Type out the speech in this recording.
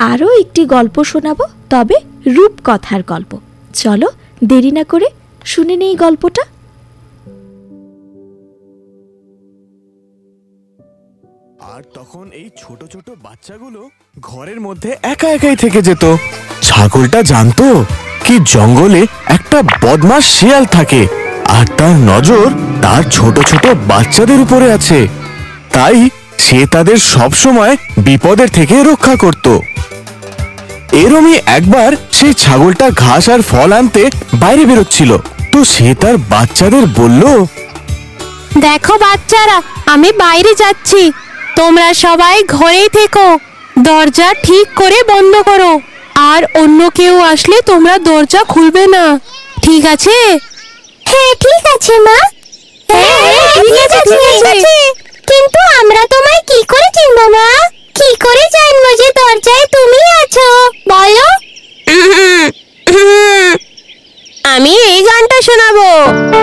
আরও একটি গল্প শোনাবো, তবে রূপকথার গল্প। চলো দেরি না করে শুনে নেই গল্পটা। আর তখন এই ছোট ছোট বাচ্চাগুলো ঘরের মধ্যে একা একাই থেকে যেত। ছাগলটা জানতো কি জঙ্গলে একটা বদমাশ শিয়াল থাকে, আর তার নজর তার ছোট ছোট বাচ্চাদের উপরে আছে। তাই সে তাদের সব সময় বিপদের থেকে রক্ষা করত। এরমই একবার সেই ছাগলটা ঘাস আর ফল আনতে বাইরে বেরোচ্ছিল। তো সে তার বাচ্চাদের বলল, দেখো বাচ্চারা, আমি বাইরে যাচ্ছি, তোমরা সবাই ঘরেই থেকো, দরজা ঠিক করে বন্ধ করো, আর অন্য কেউ আসলে তোমরা দরজা খুলবে না, ঠিক আছে? হ্যাঁ ঠিক আছে মা। ঠিক আছে। কিন্তু আমরা তোমায় কি করে চিনবো মা? কি করে জানবো যে দরজায় তুমি আছো বলো? আমি এই গানটা শোনাবো।